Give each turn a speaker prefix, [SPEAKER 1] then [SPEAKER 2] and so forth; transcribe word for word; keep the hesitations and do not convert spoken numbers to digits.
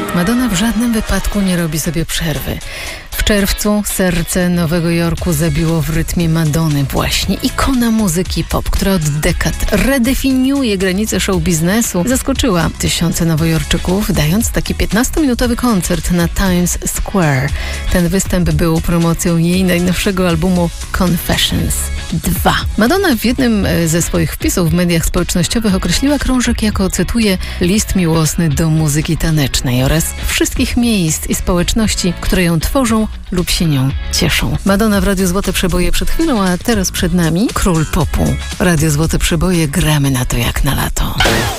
[SPEAKER 1] Madonna w żadnym wypadku nie robi sobie przerwy. W czerwcu serce Nowego Jorku zabiło w rytmie Madonny, właśnie ikona muzyki pop, która od dekad redefiniuje granice show biznesu, zaskoczyła tysiące nowojorczyków, dając taki piętnastominutowy koncert na Times Square. Ten występ był promocją jej najnowszego albumu Confessions dwa. Madonna w jednym ze swoich wpisów w mediach społecznościowych określiła krążek jako, cytuję, list miłosny do muzyki tanecznej oraz wszystkich miejsc i społeczności, które ją tworzą lub się nią cieszą. Madonna w Radiu Złote Przeboje przed chwilą, a teraz przed nami król popu. Radio Złote Przeboje, gramy na to jak na lato.